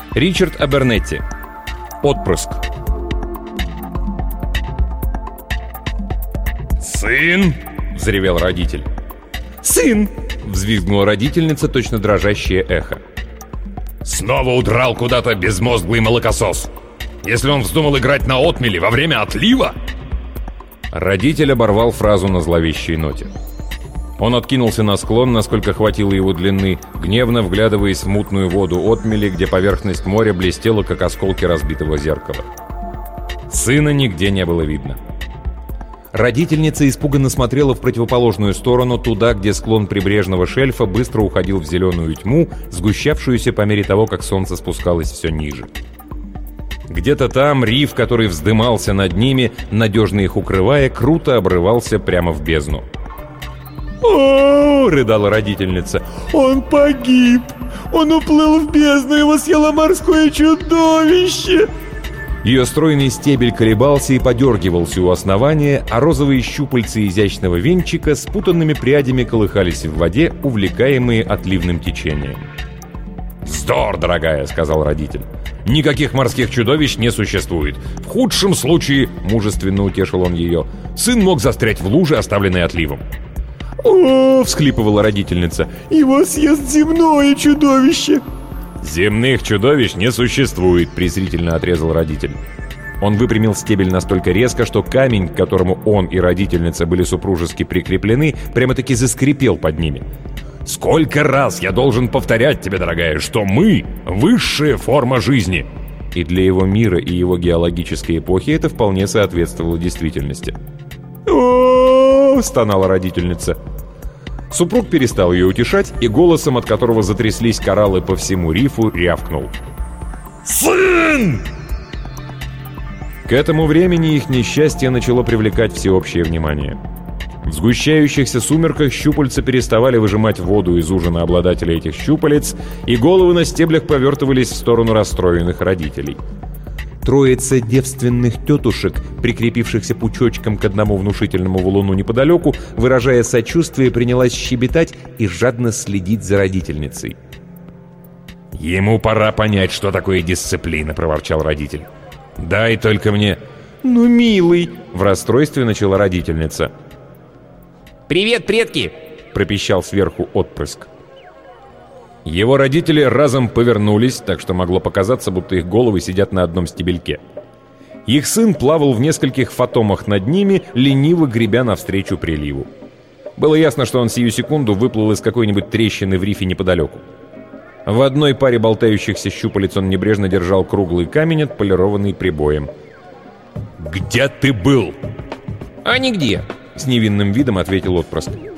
Ричард Абернетти. Отпрыск. «Сын!» — взревел родитель. «Сын!» — взвизгнула родительница, точно дрожащее эхо. «Снова удрал куда-то безмозглый молокосос! Если он вздумал играть на отмеле во время отлива!» Родитель оборвал фразу на зловещей ноте. Он откинулся на склон, насколько хватило его длины, гневно вглядываясь в мутную воду отмели, где поверхность моря блестела, как осколки разбитого зеркала. Сына нигде не было видно. Родительница испуганно смотрела в противоположную сторону, туда, где склон прибрежного шельфа быстро уходил в зеленую тьму, сгущавшуюся по мере того, как солнце спускалось все ниже. Где-то там риф, который вздымался над ними, надежно их укрывая, круто обрывался прямо в бездну. «О!» — рыдала родительница. «Он погиб! Он уплыл в бездну, его съело морское чудовище!» Ее стройный стебель колебался и подергивался у основания, а розовые щупальца изящного венчика спутанными прядями колыхались в воде, увлекаемые отливным течением. «Вздор, дорогая!» — сказал родитель. «Никаких морских чудовищ не существует. В худшем случае, — мужественно утешил он ее, — сын мог застрять в луже, оставленной отливом». «О!» — всхлипывала родительница. «Его съест земное чудовище!» «Земных чудовищ не существует», — презрительно отрезал родитель. Он выпрямил стебель настолько резко, что камень, к которому он и родительница были супружески прикреплены, прямо-таки заскрипел под ними. «Сколько раз я должен повторять тебе, дорогая, что мы — высшая форма жизни!» И для его мира и его геологической эпохи это вполне соответствовало действительности. «О!» — стонала родительница. Супруг перестал ее утешать и голосом, от которого затряслись кораллы по всему рифу, рявкнул: «Сын!» К этому времени их несчастье начало привлекать всеобщее внимание. В сгущающихся сумерках щупальца переставали выжимать воду из ужина обладателя этих щупалец, и головы на стеблях повертывались в сторону расстроенных родителей. Троица девственных тетушек, прикрепившихся пучочком к одному внушительному валуну неподалеку, выражая сочувствие, принялась щебетать и жадно следить за родительницей. «Ему пора понять, что такое дисциплина», — проворчал родитель. «Дай только мне...» «Ну, милый!» — в расстройстве начала родительница. «Привет, предки!» — пропищал сверху отпрыск. Его родители разом повернулись, так что могло показаться, будто их головы сидят на одном стебельке. Их сын плавал в нескольких фотомах над ними, лениво гребя навстречу приливу. Было ясно, что он сию секунду выплыл из какой-нибудь трещины в рифе неподалеку. В одной паре болтающихся щупалец он небрежно держал круглый камень, отполированный прибоем. «Где ты был?» «А нигде», — с невинным видом ответил отпрыск.